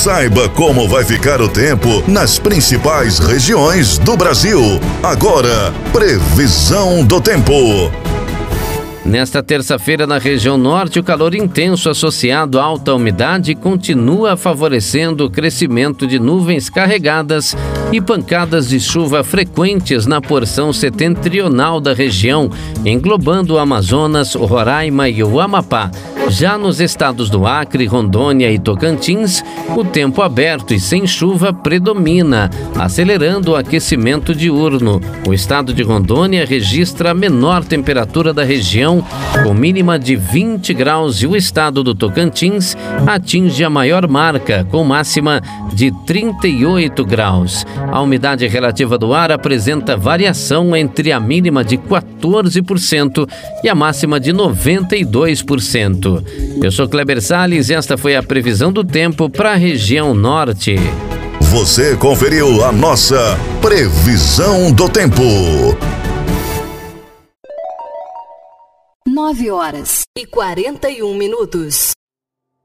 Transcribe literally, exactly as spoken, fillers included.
Saiba como vai ficar o tempo nas principais regiões do Brasil. Agora, previsão do tempo. Nesta terça-feira, na região norte, o calor intenso associado à alta umidade continua favorecendo o crescimento de nuvens carregadas e pancadas de chuva frequentes na porção setentrional da região, englobando o Amazonas, o Roraima e o Amapá. Já nos estados do Acre, Rondônia e Tocantins, o tempo aberto e sem chuva predomina, acelerando o aquecimento diurno. O estado de Rondônia registra a menor temperatura da região, com mínima de vinte graus, e o estado do Tocantins atinge a maior marca, com máxima de trinta e oito graus. A umidade relativa do ar apresenta variação entre a mínima de quatorze por cento e a máxima de noventa e dois por cento. Eu sou Kleber Salles e esta foi a previsão do tempo para a região norte. Você conferiu a nossa previsão do tempo. Nove horas e quarenta e um minutos.